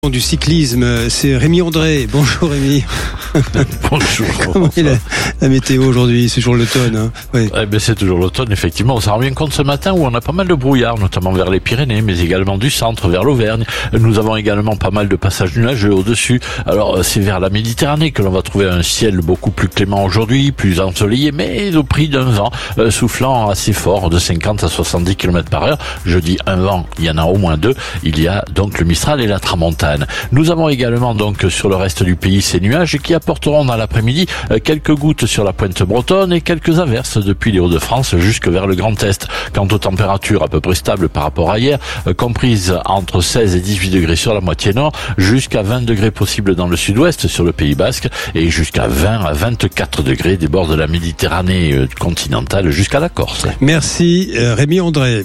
Du cyclisme, c'est Rémi André. Bonjour Rémi. Bonjour. Comment est la météo aujourd'hui? C'est toujours l'automne. Hein, oui. C'est toujours l'automne, effectivement. On s'en rend bien compte ce matin où on a pas mal de brouillard, notamment vers les Pyrénées, mais également du centre, vers l'Auvergne. Nous avons également pas mal de passages nuageux au-dessus. Alors, c'est vers la Méditerranée que l'on va trouver un ciel beaucoup plus clément aujourd'hui, plus ensoleillé, mais au prix d'un vent soufflant assez fort, de 50 à 70 km par heure. Je dis un vent, il y en a au moins deux. Il y a donc le Mistral et la Tramontane. Nous avons également donc sur le reste du pays ces nuages qui apporteront dans l'après-midi quelques gouttes sur la pointe bretonne et quelques averses depuis les Hauts-de-France jusque vers le Grand Est. Quant aux températures à peu près stables par rapport à hier, comprises entre 16 et 18 degrés sur la moitié nord, jusqu'à 20 degrés possibles dans le sud-ouest sur le Pays Basque et jusqu'à 20 à 24 degrés des bords de la Méditerranée continentale jusqu'à la Corse. Merci Rémi André.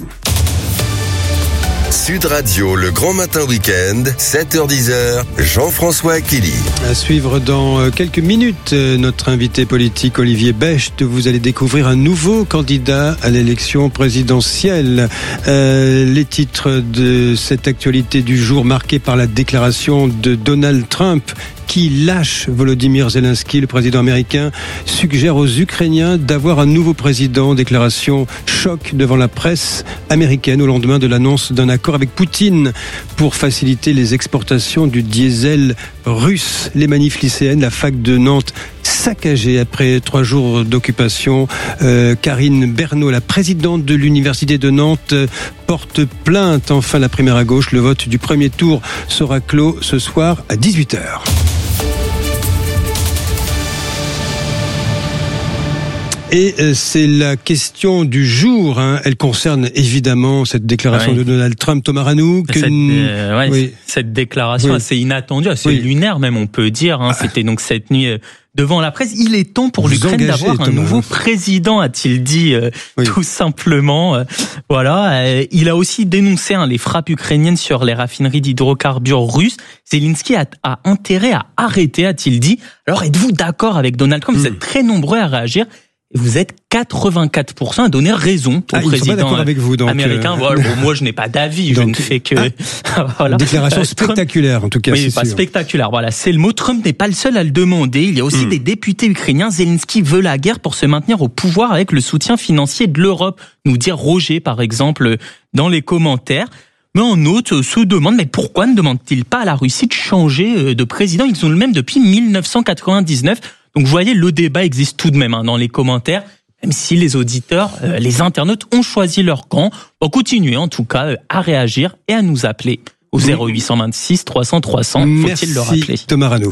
Sud Radio, le grand matin week-end, 7h-10h, Jean-François Akili. À suivre dans quelques minutes, notre invité politique Olivier Becht. Vous allez découvrir un nouveau candidat à l'élection présidentielle. Les titres de cette actualité du jour marqués par la déclaration de Donald Trump qui lâche Volodymyr Zelensky, le président américain, suggère aux Ukrainiens d'avoir un nouveau président. Déclaration choc devant la presse américaine au lendemain de l'annonce d'un accord avec Poutine pour faciliter les exportations du diesel russe. Les manifs lycéennes, la fac de Nantes saccagée après 3 jours d'occupation. Karine Bernot, la présidente de l'université de Nantes, porte plainte. Enfin, la primaire à gauche, le vote du premier tour sera clos ce soir à 18h. Et c'est la question du jour. Elle concerne évidemment cette déclaration de Donald Trump. Thomas Ranoux. Cette déclaration assez inattendue, assez lunaire même, on peut dire. C'était donc cette nuit devant la presse. Il est temps pour l'Ukraine d'avoir un nouveau président, a-t-il dit tout simplement. Il a aussi dénoncé les frappes ukrainiennes sur les raffineries d'hydrocarbures russes. Zelensky a intérêt à arrêter, a-t-il dit. Alors, êtes-vous d'accord avec Donald Trump? Vous êtes très nombreux à réagir. Et vous êtes 84% à donner raison au président avec vous, donc, américain. Moi, je n'ai pas d'avis. Je ne fais que... Déclaration spectaculaire, en tout cas. Oui, spectaculaire. Voilà, c'est le mot. Trump n'est pas le seul à le demander. Il y a aussi des députés ukrainiens. Zelensky veut la guerre pour se maintenir au pouvoir avec le soutien financier de l'Europe. Nous dire Roger, par exemple, dans les commentaires. Mais en outre, se demande, mais pourquoi ne demande-t-il pas à la Russie de changer de président? Ils ont le même depuis 1999. Donc vous voyez, le débat existe tout de même dans les commentaires, même si les auditeurs, les internautes ont choisi leur camp. On continue en tout cas à réagir et à nous appeler au 0826 300 300. Faut-il le rappeler? Merci Thomas Ranoux.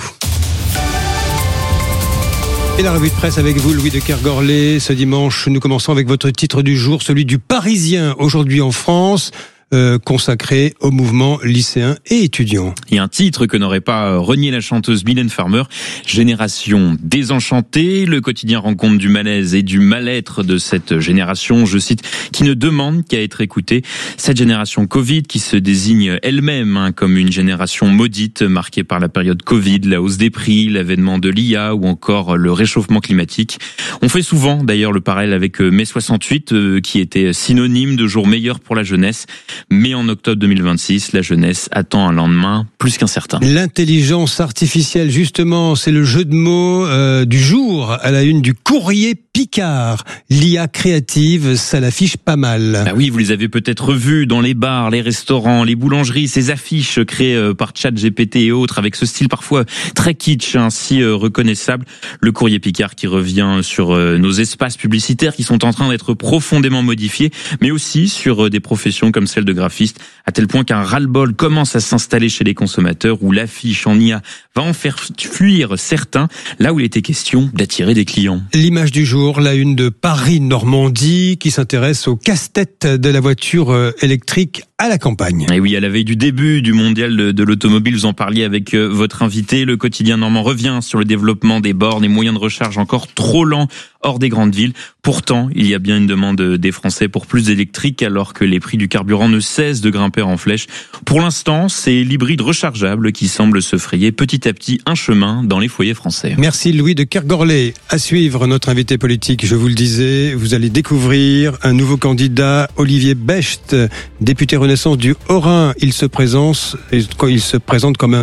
Et la revue de presse avec vous, Louis de Kergorlé. Ce dimanche, nous commençons avec votre titre du jour, celui du Parisien, aujourd'hui en France. Consacré au mouvement lycéen et étudiant. Et un titre que n'aurait pas renié la chanteuse Mylène Farmer, Génération désenchantée. Le quotidien rend compte du malaise et du mal-être de cette génération, je cite, qui ne demande qu'à être écoutée. Cette génération Covid qui se désigne elle-même comme une génération maudite marquée par la période Covid, la hausse des prix, l'avènement de l'IA ou encore le réchauffement climatique. On fait souvent d'ailleurs le parallèle avec mai 68 qui était synonyme de jour meilleur pour la jeunesse. Mais en octobre 2026, la jeunesse attend un lendemain plus qu'incertain. L'intelligence artificielle, justement, c'est le jeu de mots du jour à la une du Courrier Picard. L'IA créative, ça l'affiche pas mal. Bah oui, vous les avez peut-être vus dans les bars, les restaurants, les boulangeries, ces affiches créées par ChatGPT et autres, avec ce style parfois très kitsch, si reconnaissable. Le Courrier Picard qui revient sur nos espaces publicitaires qui sont en train d'être profondément modifiés, mais aussi sur des professions comme celle de graphiste, à tel point qu'un ras-le-bol commence à s'installer chez les consommateurs où l'affiche en IA va en faire fuir certains, là où il était question d'attirer des clients. L'image du jour, la une de Paris-Normandie qui s'intéresse au casse-tête de la voiture électrique à la campagne. Et oui, à la veille du début du mondial de l'automobile, vous en parliez avec votre invité. Le quotidien normand revient sur le développement des bornes et moyens de recharge encore trop lents hors des grandes villes. Pourtant, il y a bien une demande des Français pour plus d'électrique alors que les prix du carburant ne cessent de grimper en flèche. Pour l'instant, c'est l'hybride rechargeable qui semble se frayer petit à petit un chemin dans les foyers français. Merci Louis de Kergorlé. À suivre notre invité politique, je vous le disais, vous allez découvrir un nouveau candidat, Olivier Becht, député Renaissance du Haut-Rhin. Il se présente comme un